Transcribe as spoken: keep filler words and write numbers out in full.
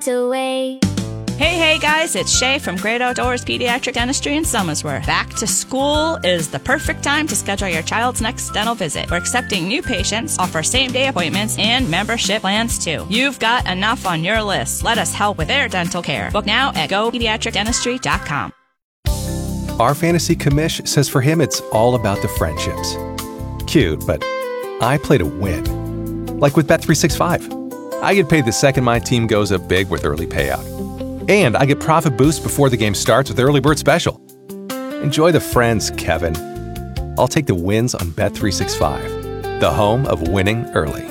away. Hey, hey guys, it's Shay from Great Outdoors Pediatric Dentistry in Somersworth. Back to school is the perfect time to schedule your child's next dental visit. We're accepting new patients, offer same-day appointments, and membership plans too. You've got enough on your list. Let us help with their dental care. Book now at go pediatric dentistry dot com. Our fantasy commish says for him it's all about the friendships. Cute, but I play to win. Like with Bet three sixty-five. I get paid the second my team goes up big with early payout. And I get profit boost before the game starts with Early Bird Special. Enjoy the friends, Kevin. I'll take the wins on Bet three sixty-five, the home of winning early.